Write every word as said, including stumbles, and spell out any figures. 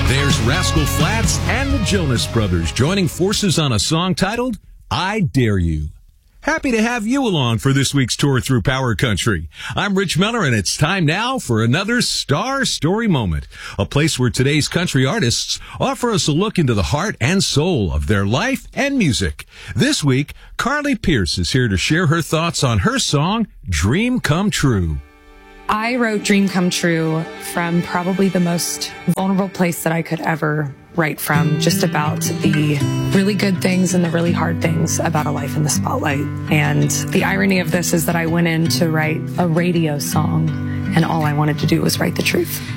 There's Rascal Flatts and the Jonas Brothers joining forces on a song titled, I Dare You. Happy to have you along for this week's tour through Power Country. I'm Rich Miller, and it's time now for another Star Story Moment, a place where today's country artists offer us a look into the heart and soul of their life and music. This week, Carly Pearce is here to share her thoughts on her song, Dream Come True. I wrote Dream Come True from probably the most vulnerable place that I could ever write from, just about the really good things and the really hard things about a life in the spotlight. And the irony of this is that I went in to write a radio song, and all I wanted to do was write the truth.